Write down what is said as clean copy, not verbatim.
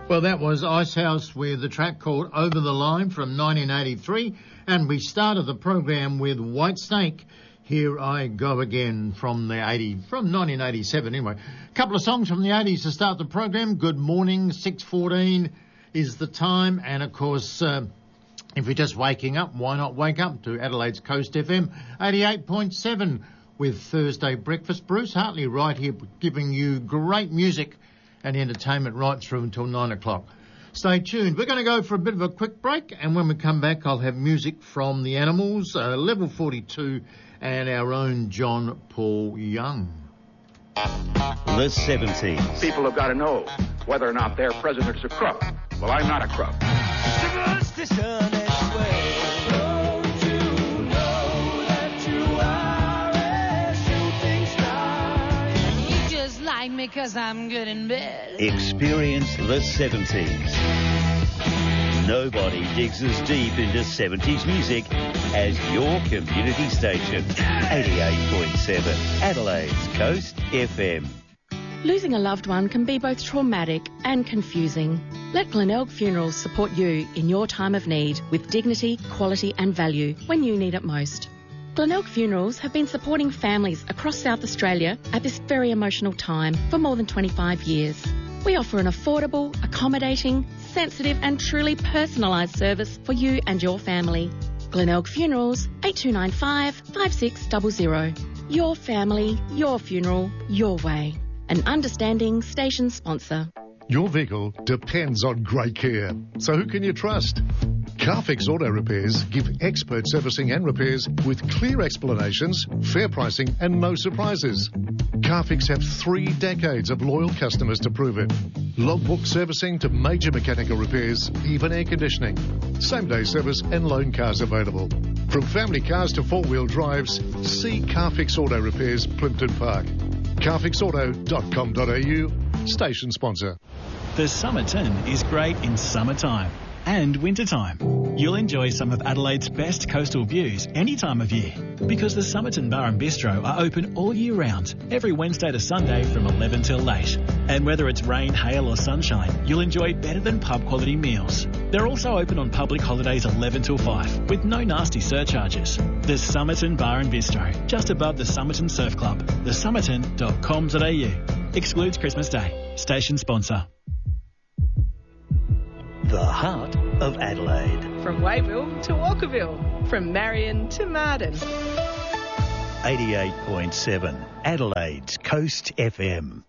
Well, that was Icehouse with the track called Over the Line from 1983, and we started the program with Whitesnake, Here I Go Again from 1987 anyway. A couple of songs from the 80s to start the program. Good morning, 6:14 is the time, and of course, if you're just waking up, why not wake up to Adelaide's Coast FM 88.7 with Thursday Breakfast. Bruce Hartley right here giving you great music and entertainment right through until 9 o'clock. Stay tuned. We're going to go for a bit of a quick break, and when we come back, I'll have music from the Animals, Level 42, and our own John Paul Young. The 70s. People have got to know whether or not their president's a crook. Well, I'm not a crook. Superstition is sway. Don't you know that you are a shooting star? You just like me 'cause I'm good in bed. Experience the 70s. Nobody digs as deep into 70s music as your community station. 88.7 Adelaide's Coast FM. Losing a loved one can be both traumatic and confusing. Let Glenelg Funerals support you in your time of need with dignity, quality and value when you need it most. Glenelg Funerals have been supporting families across South Australia at this very emotional time for more than 25 years. We offer an affordable, accommodating, sensitive and truly personalised service for you and your family. Glenelg Funerals, 8295 5600. Your family, your funeral, your way. An understanding station sponsor. Your vehicle depends on great care. So who can you trust? Carfix Auto Repairs give expert servicing and repairs with clear explanations, fair pricing and no surprises. Carfix have 3 decades of loyal customers to prove it. Logbook servicing to major mechanical repairs, even air conditioning. Same-day service and loan cars available. From family cars to 4-wheel drives, see Carfix Auto Repairs, Plimpton Park. carfixauto.com.au, station sponsor. The Somerton is great in summertime and wintertime. You'll enjoy some of Adelaide's best coastal views any time of year because the Somerton Bar and Bistro are open all year round, every Wednesday to Sunday from 11 till late. And whether it's rain, hail or sunshine, you'll enjoy better than pub quality meals. They're also open on public holidays 11 till 5 with no nasty surcharges. The Somerton Bar and Bistro, just above the Somerton Surf Club, thesomerton.com.au. Excludes Christmas Day. Station sponsor. The heart of Adelaide. From Wayville to Walkerville. From Marion to Marden. 88.7 Adelaide's Coast FM.